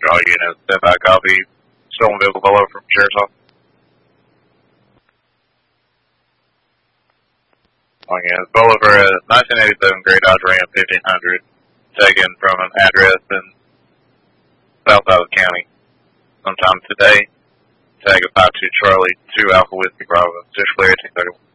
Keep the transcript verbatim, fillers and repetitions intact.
all units. Step by copy. Stolen vehicle below from Sheriff's Office. All units. Below for a nineteen eighty-seven Gray Dodge Ram fifteen hundred. Taken from an address in south side of the county. Sometime today. Tag of five two Charlie, two Alpha Whiskey Bravo. Just clear, take thirty-one.